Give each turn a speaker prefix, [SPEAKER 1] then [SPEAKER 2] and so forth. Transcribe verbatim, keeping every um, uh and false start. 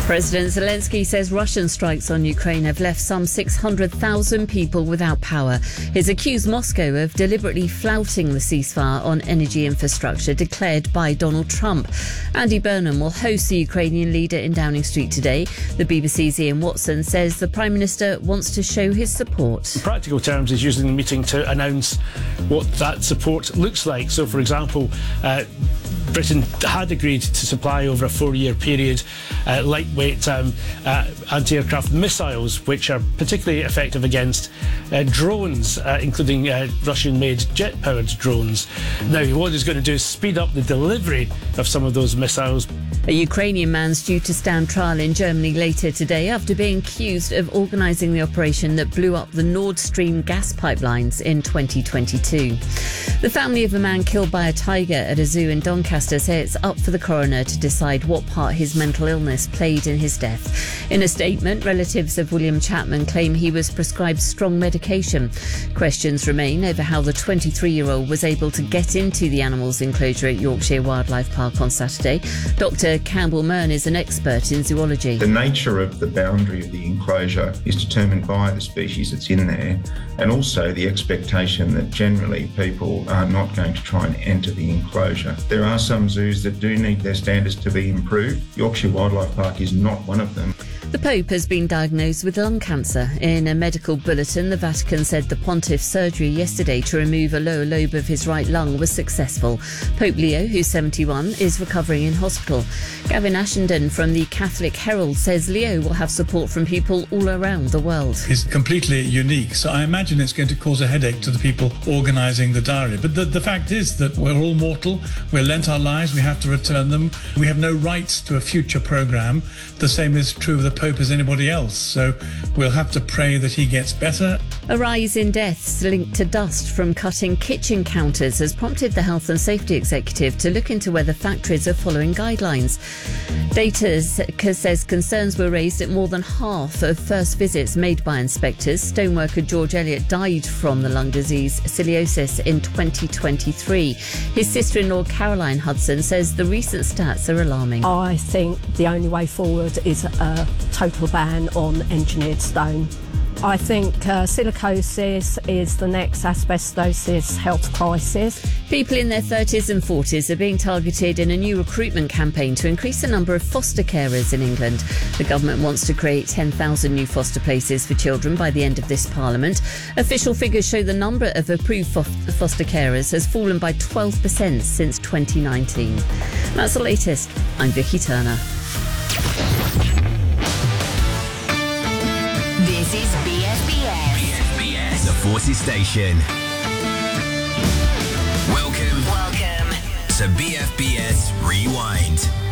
[SPEAKER 1] President Zelensky says Russian strikes on Ukraine have left some six hundred thousand people without power. He's accused Moscow of deliberately flouting the ceasefire on energy infrastructure declared by Donald Trump. Andy Burnham will host the Ukrainian leader in Downing Street today. The B B C's Ian Watson says the Prime Minister wants to show his support.
[SPEAKER 2] In practical terms, he's using the meeting to announce what that support looks like. So, for example, uh, Britain had agreed to supply over a four-year period uh, lightweight um, uh, anti-aircraft missiles, which are particularly effective against uh, drones, uh, including uh, Russian-made jet-powered drones. Now, what he's going to do is speed up the delivery of some of those missiles.
[SPEAKER 1] A Ukrainian man's due to stand trial in Germany later today after being accused of organising the operation that blew up the Nord Stream gas pipelines in twenty twenty-two. The family of a man killed by a tiger at a zoo in Doncaster say it's up for the coroner to decide what part his mental illness played in his death. In a statement, relatives of William Chapman claim he was prescribed strong medication. Questions remain over how the twenty-three-year-old was able to get into the animals enclosure at Yorkshire Wildlife Park on Saturday. Doctor Campbell Mern is an expert in zoology.
[SPEAKER 3] The nature of the boundary of the enclosure is determined by the species that's in there, and also the expectation that generally people are not going to try and enter the enclosure. There are some zoos that do need their standards to be improved. Yorkshire Wildlife Park is not one of them.
[SPEAKER 1] The Pope has been diagnosed with lung cancer. In a medical bulletin, the Vatican said the pontiff's surgery yesterday to remove a lower lobe of his right lung was successful. Pope Leo, who's seventy-one, is recovering in hospital. Gavin Ashenden from the Catholic Herald says Leo will have support from people all around the world.
[SPEAKER 4] It's completely unique, so I imagine it's going to cause a headache to the people organising the diary. But the, the fact is that we're all mortal, we're lent our lives, we have to return them. We have no right to a future programme. The same is true of the Pope as anybody else, so we'll have to pray that he gets better.
[SPEAKER 1] A rise in deaths linked to dust from cutting kitchen counters has prompted the Health and Safety Executive to look into whether factories are following guidelines. Data says concerns were raised at more than half of first visits made by inspectors. Stoneworker George Elliott died from the lung disease cilicosis in twenty twenty-three. His sister-in-law Caroline Hudson says the recent stats are alarming.
[SPEAKER 5] I think the only way forward is a total ban on engineered stone. I think uh, silicosis is the next asbestosis health crisis.
[SPEAKER 1] People in their thirties and forties are being targeted in a new recruitment campaign to increase the number of foster carers in England. The government wants to create ten thousand new foster places for children by the end of this Parliament. Official figures show the number of approved fo- foster carers has fallen by twelve percent since twenty nineteen. That's the latest. I'm Vicky Turner.
[SPEAKER 6] This is B F B S.
[SPEAKER 7] B F B S, the Forces Station. Welcome,
[SPEAKER 6] Welcome
[SPEAKER 7] to B F B S Rewind.